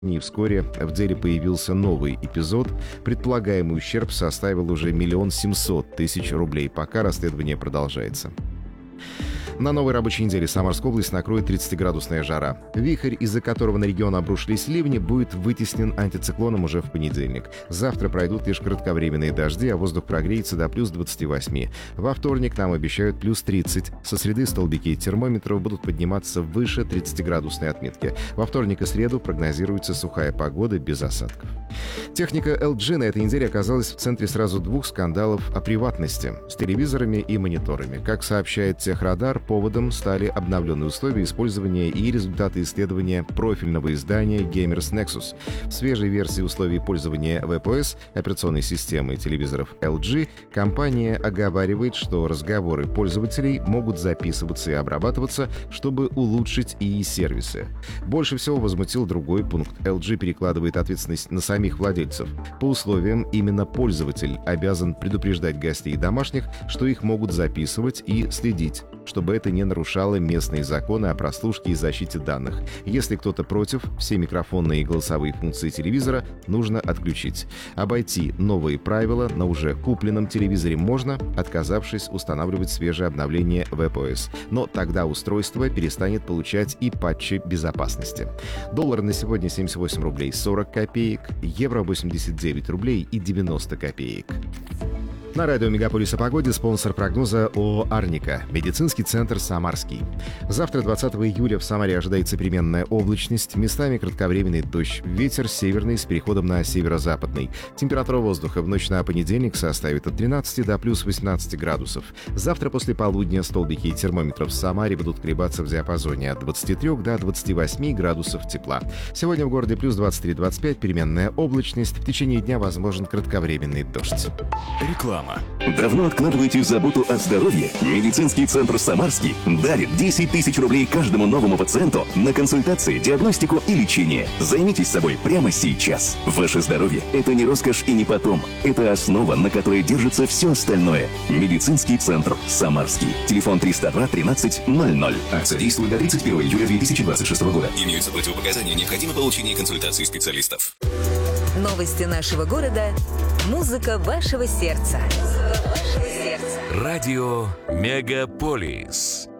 И вскоре в деле появился новый эпизод. Предполагаемый ущерб составил уже 1 700 000 рублей. Пока расследование продолжается. На новой рабочей неделе Самарскую область накроет 30-градусная жара. Вихрь, из-за которого на регион обрушились ливни, будет вытеснен антициклоном уже в понедельник. Завтра пройдут лишь кратковременные дожди, а воздух прогреется до плюс 28. Во вторник нам обещают плюс 30. Со среды столбики термометров будут подниматься выше 30-градусной отметки. Во вторник и среду прогнозируется сухая погода без осадков. Техника LG на этой неделе оказалась в центре сразу 2 скандалов о приватности с телевизорами и мониторами. Как сообщает Техрадар, поводом стали обновленные условия использования и результаты исследования профильного издания Gamers Nexus. В свежей версии условий пользования WebOS, операционной системы телевизоров LG, компания оговаривает, что разговоры пользователей могут записываться и обрабатываться, чтобы улучшить ИИ-сервисы. Больше всего возмутил другой пункт. LG перекладывает ответственность на самих владельцев. По условиям, именно пользователь обязан предупреждать гостей и домашних, что их могут записывать и следить, чтобы это не нарушало местные законы о прослушке и защите данных. Если кто-то против, все микрофонные и голосовые функции телевизора нужно отключить. Обойти новые правила на уже купленном телевизоре можно, отказавшись устанавливать свежее обновление WebOS. Но тогда устройство перестанет получать и патчи безопасности. Доллар на сегодня 78 рублей 40 копеек, евро 89 рублей и 90 копеек. На радио «Мегаполис» о погоде спонсор прогноза ООО «Арника», медицинский центр «Самарский». Завтра, 20 июля, в Самаре ожидается переменная облачность, местами кратковременный дождь, ветер северный с переходом на северо-западный. Температура воздуха в ночь на понедельник составит от 13 до плюс 18 градусов. Завтра после полудня столбики термометров в Самаре будут колебаться в диапазоне от 23 до 28 градусов тепла. Сегодня в городе плюс 23-25, переменная облачность, в течение дня возможен кратковременный дождь. Реклама. Давно откладываете заботу о здоровье? Медицинский центр «Самарский» дарит 10 000 рублей каждому новому пациенту на консультации, диагностику и лечение. Займитесь собой прямо сейчас. Ваше здоровье – это не роскошь и не потом. Это основа, на которой держится все остальное. Медицинский центр «Самарский». Телефон 302 13 00. Акция действует до 31 июля 2026 года. Имеются противопоказания, необходимо получение консультации специалистов. Новости нашего города. Музыка вашего сердца. Радио «Мегаполис».